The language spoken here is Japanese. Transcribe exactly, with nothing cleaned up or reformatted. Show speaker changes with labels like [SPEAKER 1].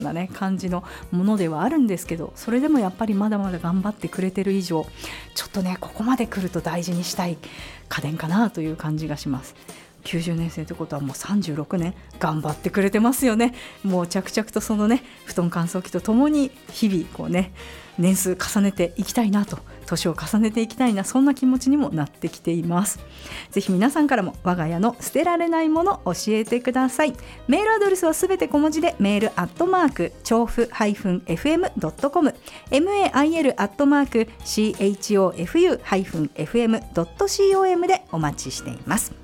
[SPEAKER 1] なね感じのものではあるんですけど、それでもやっぱりまだまだ頑張ってくれてる以上、ちょっとねここまで来ると大事にしたい家電かなという感じがします。きゅうじゅうねん生ってことはもうさんじゅうろくねん頑張ってくれてますよね。もう着々とそのね布団乾燥機とともに日々こうね年数重ねていきたいなと、年を重ねていきたいな、そんな気持ちにもなってきています。ぜひ皆さんからも我が家の捨てられないもの教えてください。メールアドレスはすべて小文字でメールアットマーク調布 エフエムドットコム mail アットマーク チョフ エフエムドットコム でお待ちしています。